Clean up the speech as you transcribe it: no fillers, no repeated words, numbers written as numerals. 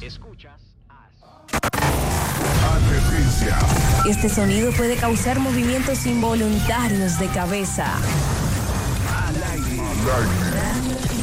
Advertencia. Este sonido puede causar movimientos involuntarios de cabeza. Al aire.